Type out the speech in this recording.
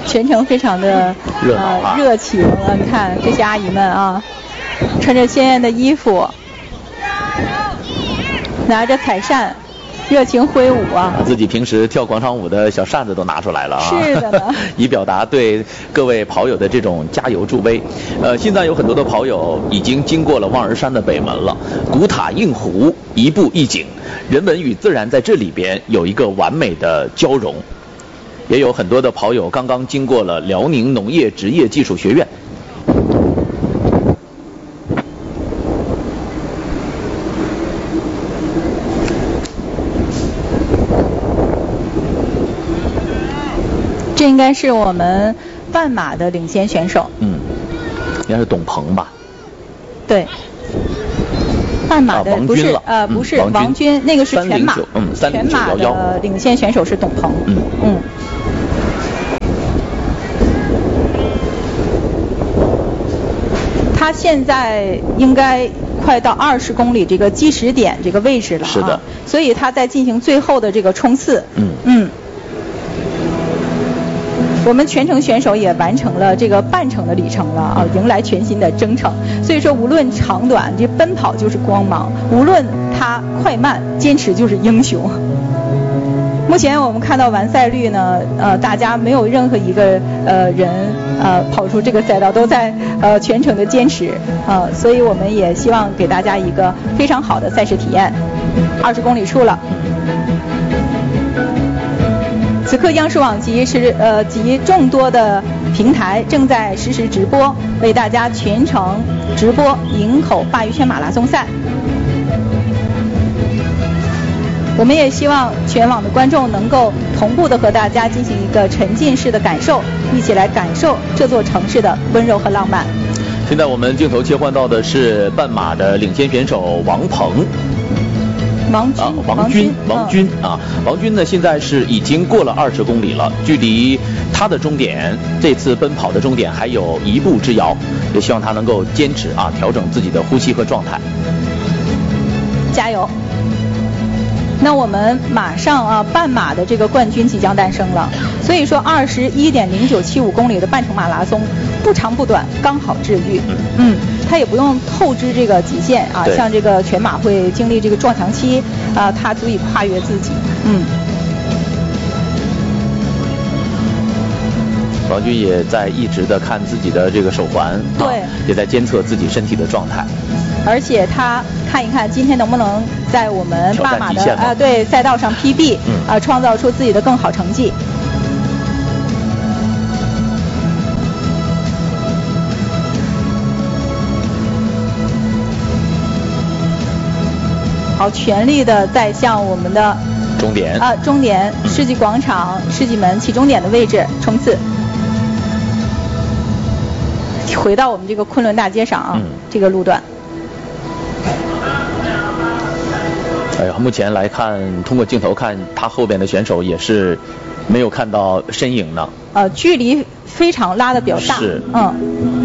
全程非常的热情了。你看这些阿姨们啊，穿着鲜艳的衣服，拿着彩扇，热情挥舞啊！ 自己平时跳广场舞的小扇子都拿出来了啊！ 是的呢， 以表达对各位跑友的这种加油助威。现在有很多的跑友已经经过了望儿山的北门了，古塔映湖，一步一景，人文与自然在这里边有一个完美的交融。也有很多的跑友刚刚经过了辽宁农业职业技术学院。 这应该是我们半马的领先选手。 应该是董鹏吧？ 对。半马的不是不是王军，那个是全马。全马的领先选手是董鹏。他现在应该快到20公里这个计时点这个位置了啊。 是的。 所以他在进行最后的这个冲刺。我们全程选手也完成了这个半程的里程了啊，迎来全新的征程。所以说，无论长短，这奔跑就是光芒；无论它快慢，坚持就是英雄。目前我们看到完赛率呢，大家没有任何一个人跑出这个赛道，都在全程的坚持所以我们也希望给大家一个非常好的赛事体验。20公里处了。此刻央视网集集众多的平台正在实时直播，为大家全程直播营口鲅鱼圈马拉松赛。我们也希望全网的观众能够同步的和大家进行一个沉浸式的感受，一起来感受这座城市的温柔和浪漫。 现在我们镜头切换到的是半马的领先选手王鹏。王军呢，现在是已经过了20公里了，距离他的终点，这次奔跑的终点还有1步之遥，也希望他能够坚持调整自己的呼吸和状态。 加油！那我们马上半马的这个冠军即将诞生了，所以说21.0975公里的半程马拉松不长不短，刚好治愈。他也不用透支这个极限像这个全马会经历这个撞墙期他足以跨越自己。 王军也在一直的看自己的这个手环， 对， 也在监测自己身体的状态。 而且他看一看今天能不能在我们半马的对赛道上 PB 创造出自己的更好成绩。好，全力的在向我们的终点世纪广场世纪门起终点的位置冲刺。回到我们这个昆仑大街上这个路段。 目前来看，通过镜头看，他后边的选手也是没有看到身影呢。 距离非常拉得比较大。 是。